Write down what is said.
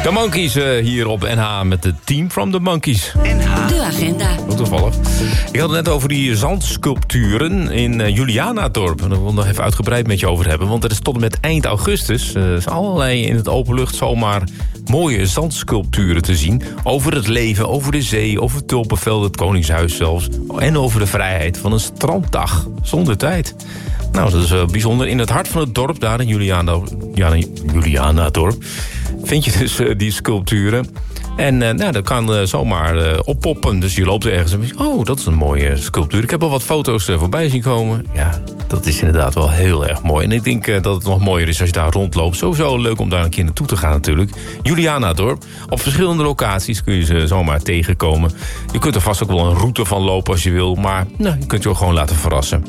De Monkeys hier op NH met het team from the Monkeys. NH. De agenda. Wat toevallig. Ik had het net over die zandsculpturen in Julianadorp. Daar wil ik nog even uitgebreid met je over hebben. Want er is tot en met eind augustus allerlei in het openlucht zomaar mooie zandsculpturen te zien. Over het leven, over de zee, over het tulpenveld, het Koningshuis zelfs. En over de vrijheid van een stranddag zonder tijd. Nou, dat is bijzonder. In het hart van het dorp, daar in Julianadorp, vind je dus die sculpturen. En dat kan zomaar oppoppen. Dus je loopt ergens en oh, dat is een mooie sculptuur. Ik heb al wat foto's voorbij zien komen. Ja, dat is inderdaad wel heel erg mooi. En ik denk dat het nog mooier is als je daar rondloopt. Sowieso leuk om daar een keer naartoe te gaan natuurlijk. Julianadorp. Op verschillende locaties kun je ze zomaar tegenkomen. Je kunt er vast ook wel een route van lopen als je wil. Maar je kunt je ook gewoon laten verrassen.